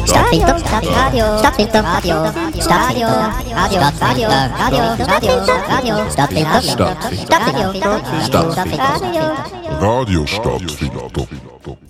Stadtfilter, Radio, Stadtfilter, Radio, Stadtfilter, Radio, Radio, Radio, Radio, Stadtfilter, Stadtfilter, Radio, Radio Stadtfilter.